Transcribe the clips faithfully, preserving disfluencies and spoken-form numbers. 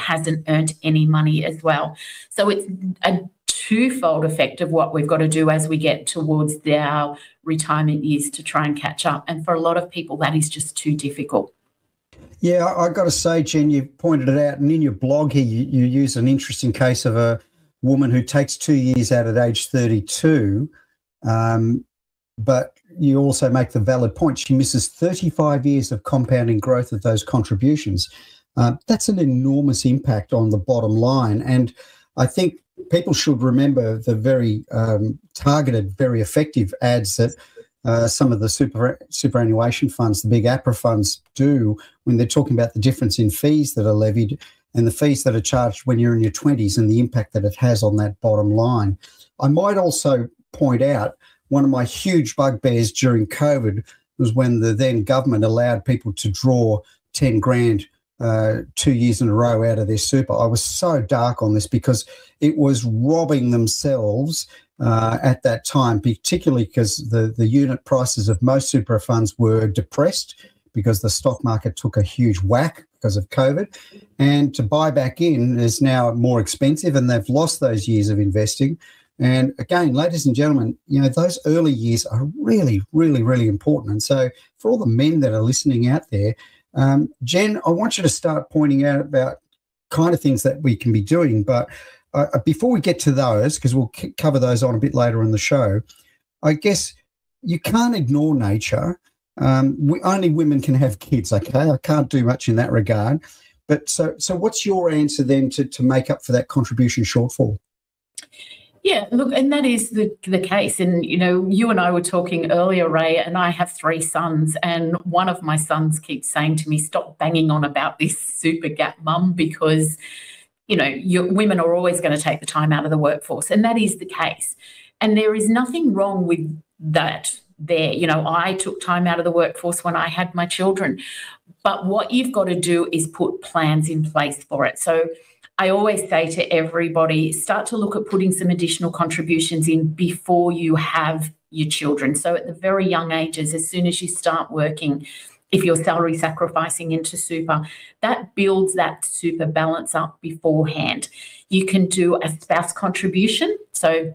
hasn't earned any money as well. So it's a twofold effect of what we've got to do as we get towards our retirement years to try and catch up. And for a lot of people, that is just too difficult. Yeah, I've got to say, Jen, you've pointed it out, and in your blog here, you, you use an interesting case of a woman who takes two years out at age thirty-two, um, but you also make the valid point. She misses thirty-five years of compounding growth of those contributions. Uh, that's an enormous impact on the bottom line. And I think people should remember the very um, targeted, very effective ads that uh, some of the super superannuation funds, the big APRA funds, do when they're talking about the difference in fees that are levied and the fees that are charged when you're in your twenties and the impact that it has on that bottom line. I might also point out one of my huge bugbears during COVID was when the then government allowed people to draw ten grand uh, two years in a row out of their super. I was so dark on this because it was robbing themselves uh, at that time, particularly because the, the unit prices of most super funds were depressed because the stock market took a huge whack because of COVID. And to buy back in is now more expensive, and they've lost those years of investing. And again, ladies and gentlemen, you know, those early years are really, really, really important. And so for all the men that are listening out there, um, Jen, I want you to start pointing out about kind of things that we can be doing. But uh, before we get to those, because we'll c- cover those on a bit later in the show, I guess you can't ignore nature. Um, we, only women can have kids, okay? I can't do much in that regard. But so so what's your answer then to, to make up for that contribution shortfall? Yeah, look, and that is the, the case. And, you know, you and I were talking earlier, Ray, and I have three sons, and one of my sons keeps saying to me, stop banging on about this super gap, Mum, because, you know, you, women are always going to take the time out of the workforce. And that is the case. And there is nothing wrong with that there. You know, I took time out of the workforce when I had my children. But what you've got to do is put plans in place for it. So I always say to everybody, start to look at putting some additional contributions in before you have your children. So at the very young ages, as soon as you start working, if you're salary sacrificing into super, that builds that super balance up beforehand. You can do a spouse contribution. So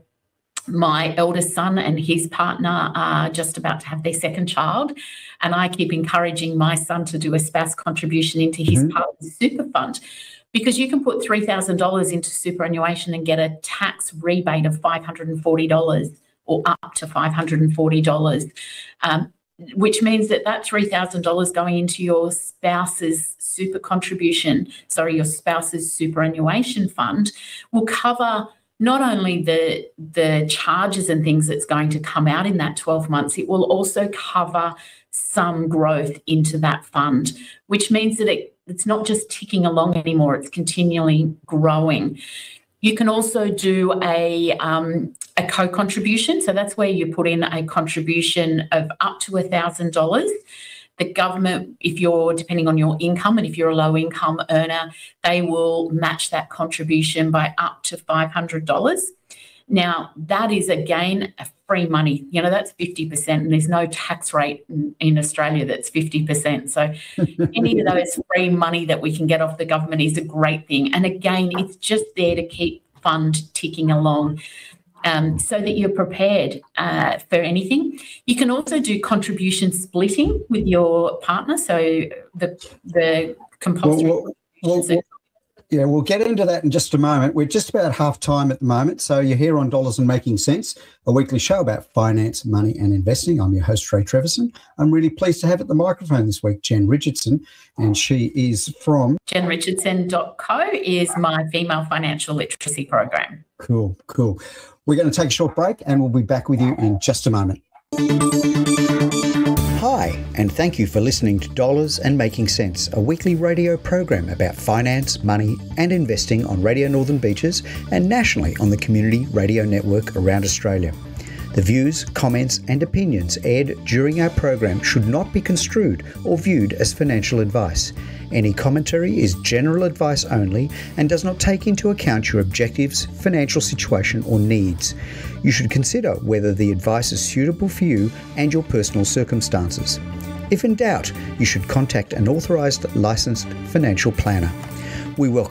my eldest son and his partner are just about to have their second child, and I keep encouraging my son to do a spouse contribution into his mm-hmm. partner's super fund, because you can put three thousand dollars into superannuation and get a tax rebate of five hundred forty dollars or up to five hundred forty dollars, um, which means that that three thousand dollars going into your spouse's super contribution, sorry, your spouse's superannuation fund will cover not only the, the charges and things that's going to come out in that twelve months, it will also cover some growth into that fund, which means that it It's not just ticking along anymore, it's continually growing. You can also do a, um, a co-contribution. So that's where you put in a contribution of up to one thousand dollars. The government, if you're, depending on your income, and if you're a low-income earner, they will match that contribution by up to five hundred dollars. Now, that is, again, a free money. You know, that's fifty percent, and there's no tax rate in, in Australia that's fifty percent. So any of those free money that we can get off the government is a great thing. And, again, it's just there to keep fund ticking along um, so that you're prepared uh, for anything. You can also do contribution splitting with your partner, so the, the compulsory... Well, well, well, Yeah, we'll get into that in just a moment. We're just about half time at the moment. So you're here on Dollars and Making Sense, a weekly show about finance, money and investing. I'm your host, Ray Treverson. I'm really pleased to have at the microphone this week Jen Richardson, and she is from... jen richardson dot co is my female financial literacy program. Cool, cool. We're going to take a short break and we'll be back with you in just a moment. Hi, and thank you for listening to Dollars and Making Sense, a weekly radio program about finance, money and investing on Radio Northern Beaches and nationally on the Community Radio Network around Australia. The views, comments and opinions aired during our program should not be construed or viewed as financial advice. Any commentary is general advice only and does not take into account your objectives, financial situation or needs. You should consider whether the advice is suitable for you and your personal circumstances. If in doubt, you should contact an authorised licensed financial planner. We welcome